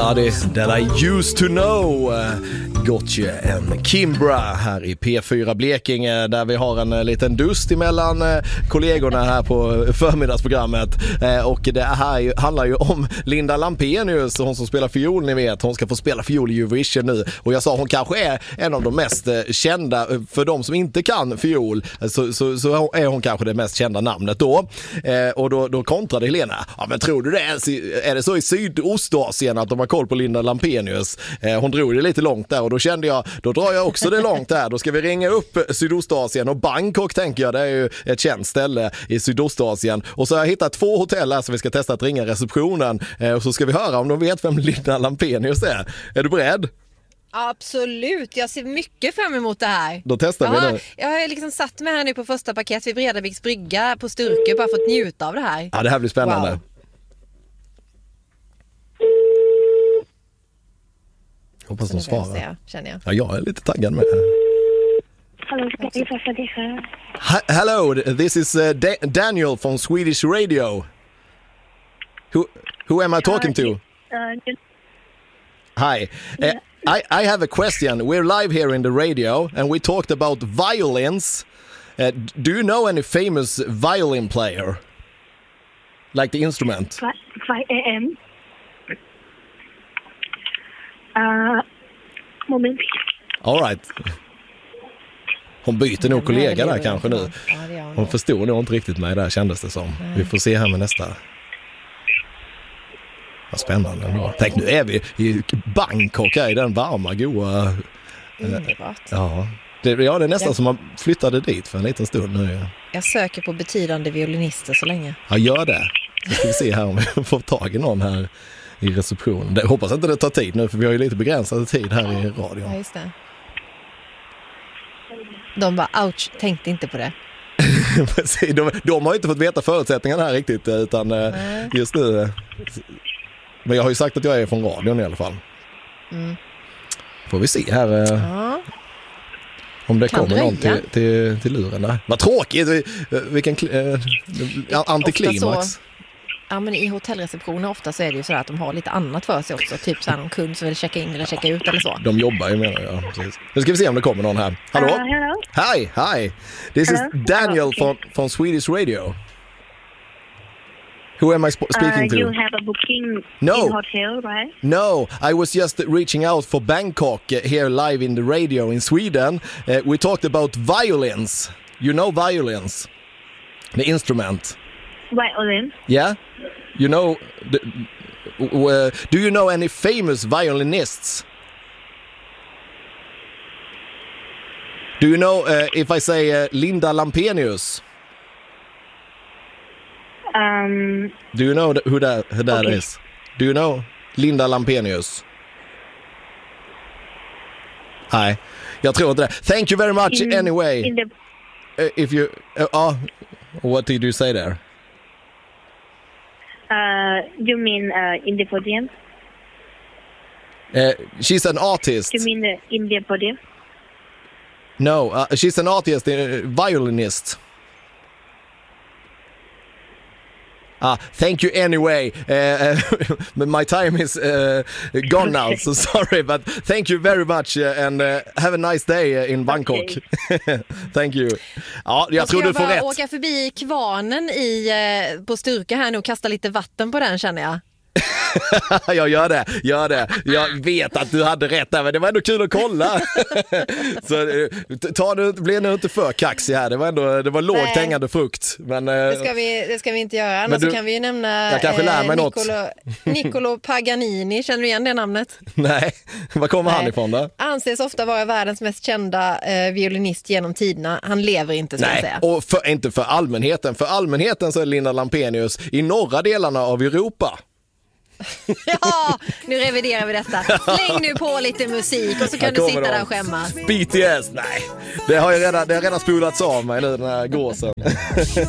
Ja, det är That I Used To Know, Gotcha and Kimbra här i P4 Blekinge, där vi har en liten dust emellan kollegorna här på förmiddagsprogrammet. Och det här handlar ju om Linda Lampenius, hon som spelar fiol, ni vet. Hon ska få spela fiol i Eurovision nu. Och jag sa hon kanske är en av de mest kända, för de som inte kan fiol, så är hon kanske det mest kända namnet då. Och då kontrade Helena. Ja, men tror du det är det så i Sydostasien att de har koll på Linda Lampenius? Hon drog det lite långt där och då kände jag, då drar jag också det långt där. Då ska vi ringa upp Sydostasien och Bangkok, tänker jag. Det är ju ett känt ställe i Sydostasien. Och så har jag hittat 2 hotell här som vi ska testa att ringa receptionen. Och så ska vi höra om de vet vem Linda Lampenius är. Är du beredd? Absolut, jag ser mycket fram emot det här. Då testar vi nu. Jag har liksom satt mig här nu på första paket vid Bredaviks brygga på Sturkö, bara fått njuta av det här. Ja, det här blir spännande. Wow. Hoppas de svarar. Känner jag. Ja, jag är lite taggad med. Hello, this is Daniel from Swedish Radio. Who am I talking to? Hi. I have a question. We're live here in the radio and we talked about violins. Do you know any famous violin player? Like the instrument? 5 a.m. Moment. All right. Hon byter nog kollega där kanske nu. Hon förstod nog inte riktigt mig där, kändes det som. Vi får se här med nästa. Vad spännande ändå. Tänk, nu är vi i Bangkok här i den varma, goa... Ja. Det är nästan som man flyttade dit för en liten stund nu. Jag söker på betydande violinister så länge. Ja, gör det. Så ska vi se här om vi får tag i någon här i receptionen. Jag hoppas inte det tar tid nu, för vi har ju lite begränsad tid här i radion. Ja, just det. De bara, ouch, tänkte inte på det. Precis, de har ju inte fått veta förutsättningarna här riktigt, utan just nu... Men jag har ju sagt att jag är från radion i alla fall. Får vi se här om det kommer någon till luren där. Vad tråkigt, vilken antiklimax. Ja, men i hotellreceptioner ofta så är det ju så att de har lite annat för sig också. Typ så här någon kund som vill checka in eller checka ut eller så. De jobbar ju, menar jag. Precis. Nu ska vi se om det kommer någon här. Hallå? Hello. Hi. This is Daniel from Swedish Radio. Who am I speaking to? You have a booking in hotel, right? No, I was just reaching out for Bangkok here live in the radio in Sweden. We talked about violins. You know violins? The instrument. Violin? Yeah? You know... do you know any famous violinists? Do you know if I say Linda Lampenius? Do you know who that is? Do you know Linda Lampenius? Nej, jag tror inte det. Thank you very much anyway. If you... what did you say there? You mean in the podium? She's an artist. You mean in the podium? No, she's an artist, violinist. Thank you anyway. My time is gone now, so sorry, but thank you very much and have a nice day in Bangkok. Okay. Thank you. Ja, jag tror du får rätt. Åka förbi kvarnen på Sturkö här nu och kasta lite vatten på den, känner jag. Jag gör det. Jag vet att du hade rätt där, men det var ändå kul att kolla. Så bli nu inte för kaxig här. Det var lågt hängande frukt, men det ska vi inte göra. Annars så kan vi ju nämna Niccolo Paganini. Känner du igen det namnet? Nej. Var kommer han ifrån då? Anses ofta vara världens mest kända violinist genom tiderna. Han lever inte, så att säga. Och inte för allmänheten. För allmänheten så är Linda Lampenius i norra delarna av Europa. Ja, nu reviderar vi detta. Släng nu på lite musik och så kan du sitta där och skämmas. BTS, nej. Det har redan spolats av mig nu, den här gåsen.